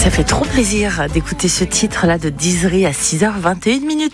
Ça fait trop plaisir d'écouter ce titre-là de Dizri à 6h21.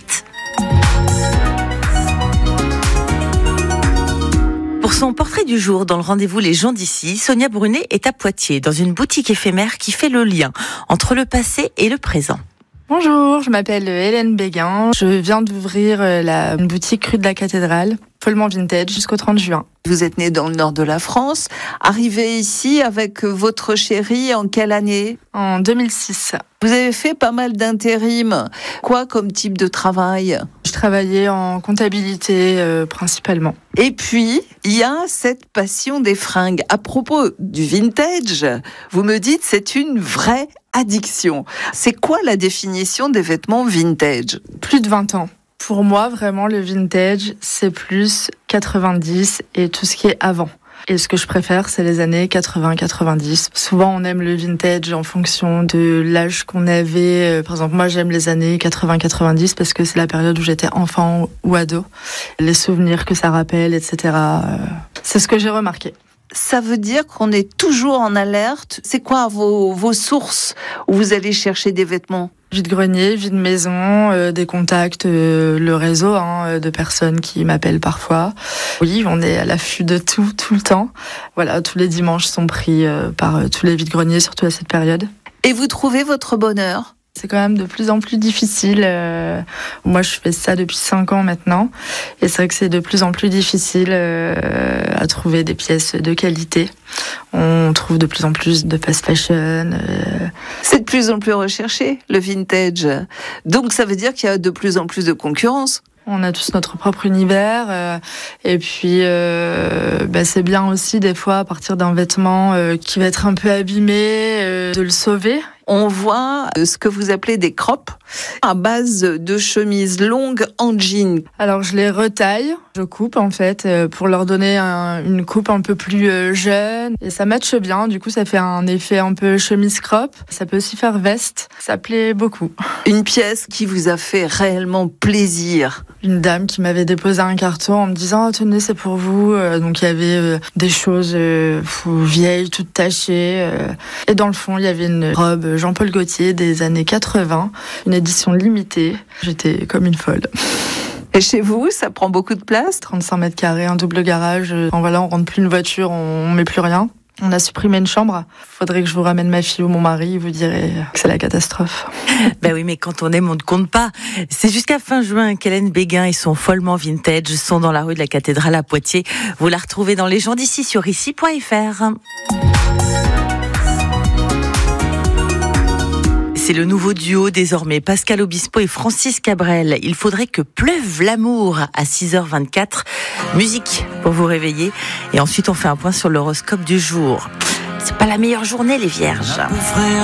Pour son portrait du jour dans le rendez-vous Les gens d'ici, Sonia Brunet est à Poitiers, dans une boutique éphémère qui fait le lien entre le passé et le présent. Bonjour, je m'appelle Hélène Béguin. Je viens d'ouvrir une boutique rue de la Cathédrale, follement vintage, jusqu'au 30 juin. Vous êtes né dans le nord de la France, arrivé ici avec votre chéri en quelle année ? En 2006. Vous avez fait pas mal d'intérim. Quoi comme type de travail ? Je travaillais en comptabilité principalement. Et puis, il y a cette passion des fringues. À propos du vintage, vous me dites c'est une vraie addiction. C'est quoi la définition des vêtements vintage ? Plus de 20 ans. Pour moi, vraiment, le vintage, c'est plus 90 et tout ce qui est avant. Et ce que je préfère, c'est les années 80-90. Souvent, on aime le vintage en fonction de l'âge qu'on avait. Par exemple, moi, j'aime les années 80-90 parce que c'est la période où j'étais enfant ou ado. Les souvenirs que ça rappelle, etc. C'est ce que j'ai remarqué. Ça veut dire qu'on est toujours en alerte. C'est quoi vos sources où vous allez chercher des vêtements ? Vide-grenier, vide-maison, des contacts, le réseau de personnes qui m'appellent parfois. Oui, on est à l'affût de tout le temps. Voilà, tous les dimanches sont pris par tous les vide-greniers, surtout à cette période. Et vous trouvez votre bonheur ? C'est quand même de plus en plus difficile. Moi, je fais ça depuis 5 ans maintenant. Et c'est vrai que c'est de plus en plus difficile à trouver des pièces de qualité. On trouve de plus en plus de fast fashion. C'est de plus en plus recherché, le vintage. Donc, ça veut dire qu'il y a de plus en plus de concurrence. On a tous notre propre univers. Et puis, c'est bien aussi, des fois, à partir d'un vêtement qui va être un peu abîmé, de le sauver. On voit ce que vous appelez des crops à base de chemises longues en jean. Alors je les retaille, je coupe en fait pour leur donner une coupe un peu plus jeune. Et ça matche bien, du coup ça fait un effet un peu chemise crop. Ça peut aussi faire veste, ça plaît beaucoup. Une pièce qui vous a fait réellement plaisir. Une dame qui m'avait déposé un carton en me disant « Tenez, c'est pour vous ». Donc il y avait des choses vieilles, toutes tachées. Et dans le fond, il y avait une robe Jean-Paul Gaultier des années 80, une édition limitée. J'étais comme une folle. Et chez vous, ça prend beaucoup de place ? 35 mètres carrés, un double garage. On rentre plus une voiture, on met plus rien. On a supprimé une chambre. Faudrait que je vous ramène ma fille ou mon mari, vous direz que c'est la catastrophe. Ben oui, mais quand on aime, on ne compte pas. C'est jusqu'à fin juin qu'Hélène Béguin et son follement vintage sont dans la rue de la Cathédrale à Poitiers. Vous la retrouvez dans Les gens d'ici sur ici.fr. C'est le nouveau duo désormais, Pascal Obispo et Francis Cabrel. Il faudrait que pleuve l'amour à 6h24. Musique pour vous réveiller. Et ensuite, on fait un point sur l'horoscope du jour. C'est pas la meilleure journée, les vierges.